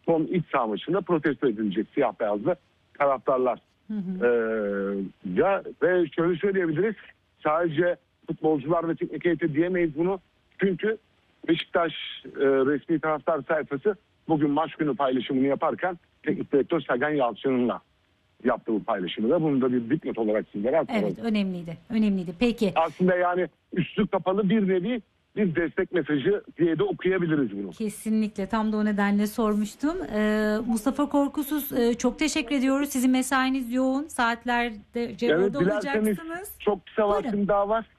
son iç saha maçında protesto edilecek siyah beyazlı taraftarlar. Ve şöyle söyleyebiliriz, sadece futbolcular ve teknik heyeti diyemeyiz bunu. Çünkü Beşiktaş resmi taraftar sayfası bugün maç günü paylaşımını yaparken teknik direktör Sergen Yalçın'la yaptığı bu paylaşımı da, bunu da bir dipnot olarak sizlere aktaralım. Evet, önemliydi. Peki. Aslında yani üstü kapalı bir nevi bir destek mesajı diye de okuyabiliriz bunu. Kesinlikle, tam da o nedenle sormuştum. Mustafa Korkusuz, çok teşekkür ediyoruz. Sizin mesainiz yoğun, saatlerce orada olacaksınız. Çok kısa vaktim daha var.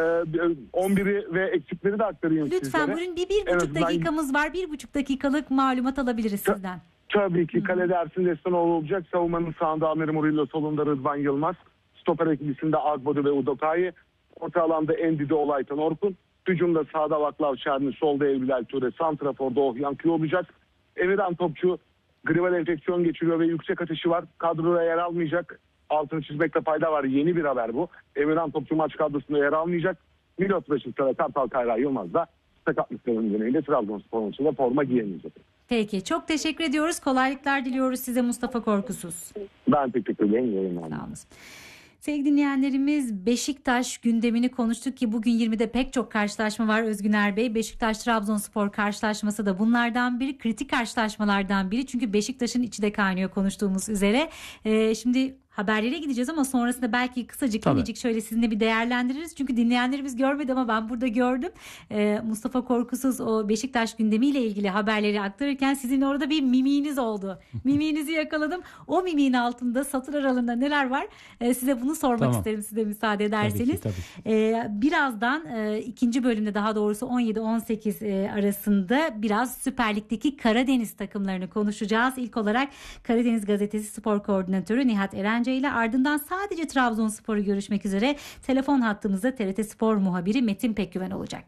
11'i ve eksikleri de aktarayım sizlere. Lütfen buyurun, bir buçuk dakikamız var. 1,5 dakikalık malumat alabiliriz sizden. Tabii ki kalede Ersin Destanoğlu olacak. Savunmanın sağında Amer Murillo, solunda Rıdvan Yılmaz. Stoper ikilisinde Agbodu ve Udokai. Orta alanda Endidi, Olaytan Orkun. Hücumda sağda Vaklav Çerni, solda Elbilal Ture, santraforda Ohyankı olacak. Emirhan Topçu gribal enfeksiyon geçiriyor ve yüksek ateşi var. Kadroya yer almayacak. Altını çizmekte fayda var. Yeni bir haber bu. Emirhan Topçu maç kadrosunda yer almayacak. Milot Beşiktaş'a Kartal Kayra Yılmaz da sakatlıkların nedeniyle Trabzonspor maçında forma giyemeyecek. Peki, çok teşekkür ediyoruz. Kolaylıklar diliyoruz size Mustafa Korkusuz. Ben teşekkür ederim. Sağ olun. Sevgili dinleyenlerimiz, Beşiktaş gündemini konuştuk ki bugün 20'de pek çok karşılaşma var Özgüner Bey. Beşiktaş-Trabzonspor karşılaşması da bunlardan biri, kritik karşılaşmalardan biri. Çünkü Beşiktaş'ın içi de kaynıyor konuştuğumuz üzere. Şimdi haberlere gideceğiz ama sonrasında belki kısacık minicik şöyle sizinle bir değerlendiririz. Çünkü dinleyenlerimiz görmedi ama ben burada gördüm. Mustafa Korkusuz o Beşiktaş gündemiyle ilgili haberleri aktarırken sizin orada bir mimiğiniz oldu. Mimiğinizi yakaladım. O mimiğin altında satır aralarında neler var? Size bunu sormak isterim, size müsaade ederseniz. Tabii. Birazdan ikinci bölümde, daha doğrusu 17-18 arasında biraz Süper Lig'deki Karadeniz takımlarını konuşacağız. İlk olarak Karadeniz Gazetesi Spor Koordinatörü Nihat Eren ile, ardından sadece Trabzonspor'u görüşmek üzere telefon hattımızda TRT Spor muhabiri Metin Pekgüven olacak.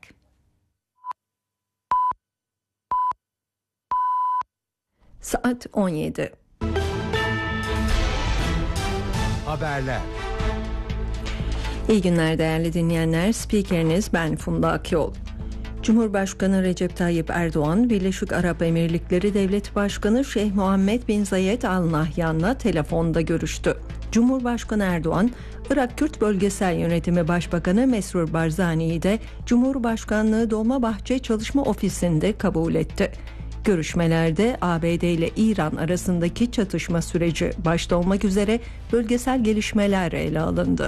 Saat 17. Haberler. İyi günler değerli dinleyenler. Spikeriniz ben Funda Akyol. Cumhurbaşkanı Recep Tayyip Erdoğan, Birleşik Arap Emirlikleri Devlet Başkanı Şeyh Muhammed bin Zayed Al Nahyan'la telefonda görüştü. Cumhurbaşkanı Erdoğan, Irak Kürt Bölgesel Yönetimi Başbakanı Mesrur Barzani'yi de Cumhurbaşkanlığı Dolmabahçe Çalışma Ofisi'nde kabul etti. Görüşmelerde ABD ile İran arasındaki çatışma süreci başta olmak üzere bölgesel gelişmeler ele alındı.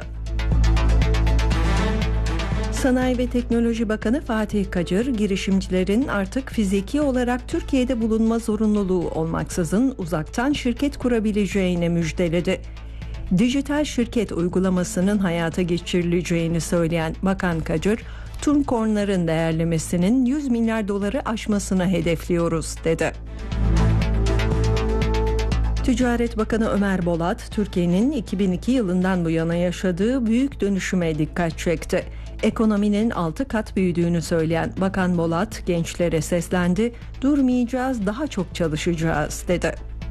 Sanayi ve Teknoloji Bakanı Fatih Kacır, girişimcilerin artık fiziki olarak Türkiye'de bulunma zorunluluğu olmaksızın uzaktan şirket kurabileceğini müjdeledi. Dijital şirket uygulamasının hayata geçirileceğini söyleyen Bakan Kacır, Tunkornların değerlemesinin 100 milyar doları aşmasını hedefliyoruz dedi. Ticaret Bakanı Ömer Bolat, Türkiye'nin 2002 yılından bu yana yaşadığı büyük dönüşüme dikkat çekti. Ekonominin 6 kat büyüdüğünü söyleyen Bakan Bolat, gençlere seslendi, durmayacağız, daha çok çalışacağız dedi.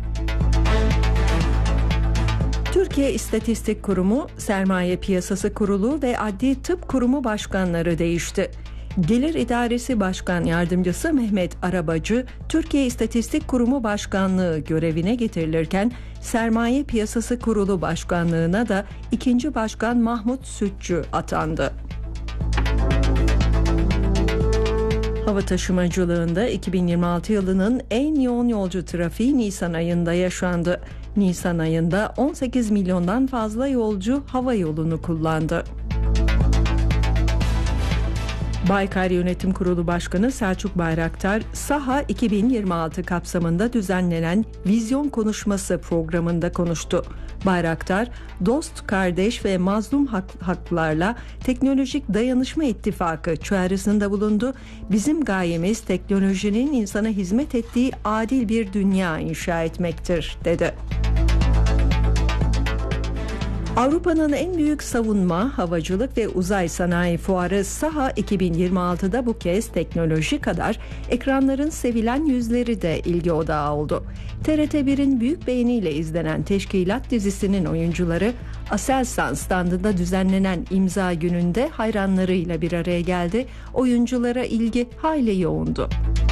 Türkiye İstatistik Kurumu, Sermaye Piyasası Kurulu ve Adli Tıp Kurumu başkanları değişti. Gelir İdaresi Başkan Yardımcısı Mehmet Arabacı, Türkiye İstatistik Kurumu Başkanlığı görevine getirilirken, Sermaye Piyasası Kurulu Başkanlığına da 2. Başkan Mahmut Sütçü atandı. Hava taşımacılığında 2026 yılının en yoğun yolcu trafiği Nisan ayında yaşandı. Nisan ayında 18 milyondan fazla yolcu hava yolunu kullandı. Baykar Yönetim Kurulu Başkanı Selçuk Bayraktar, Saha 2026 kapsamında düzenlenen Vizyon Konuşması programında konuştu. Bayraktar, dost, kardeş ve mazlum haklarla Teknolojik Dayanışma İttifakı çağrısında bulundu. Bizim gayemiz teknolojinin insana hizmet ettiği adil bir dünya inşa etmektir, dedi. Avrupa'nın en büyük savunma, havacılık ve uzay sanayi fuarı Saha 2026'da bu kez teknoloji kadar ekranların sevilen yüzleri de ilgi odağı oldu. TRT1'in büyük beğeniyle izlenen teşkilat dizisinin oyuncuları Aselsan standında düzenlenen imza gününde hayranlarıyla bir araya geldi. Oyunculara ilgi hayli yoğundu.